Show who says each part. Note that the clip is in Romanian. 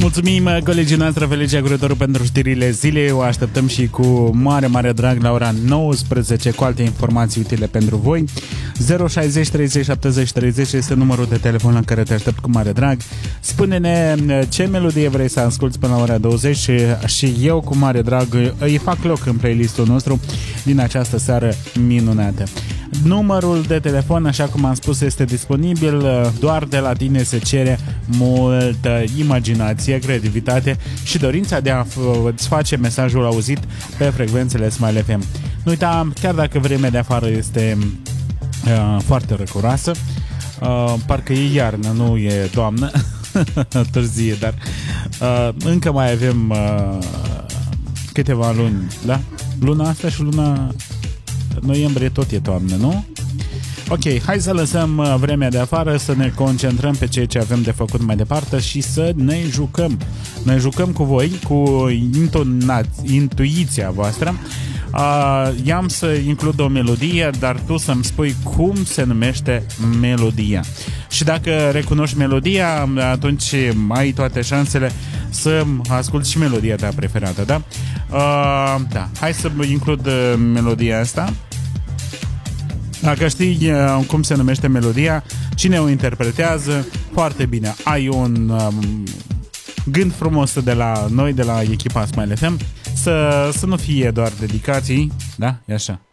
Speaker 1: Mulțumim colegii noastre, Felicia Gurătoru, pentru știrile zilei. O așteptăm și cu mare, mare drag la ora 19 cu alte informații utile pentru voi. 060 30 70 30 este numărul de telefon la care te aștept cu mare drag. Spune-ne ce melodie vrei să asculti până la ora 20 și eu cu mare drag îi fac loc în playlistul nostru din această seară minunată. Numărul de telefon, așa cum am spus, este disponibil. Doar de la tine se cere multă imaginație, creativitate și dorința de a-ți face mesajul auzit pe frecvențele Smile FM. Nu uita, chiar dacă vremea de afară este foarte răcoroasă, parcă e iarnă, nu e toamnă, târzie, dar încă mai avem câteva luni, da? Luna asta și luna noiembrie tot e toamnă, nu? Ok, hai să lăsăm vremea de afară, să ne concentrăm pe ceea ce avem de făcut mai departe și să ne jucăm. Ne jucăm cu voi, cu intuiția voastră. I-am să includ o melodie, dar tu să-mi spui cum se numește melodia. Și dacă recunoști melodia, atunci ai toate șansele să asculti și melodia ta preferată, da? Da, hai să includ melodia asta. Dacă știi cum se numește melodia, cine o interpretează, foarte bine. Ai un gând frumos de la noi, de la echipa Smile FM, să nu fie doar dedicații, da? E așa.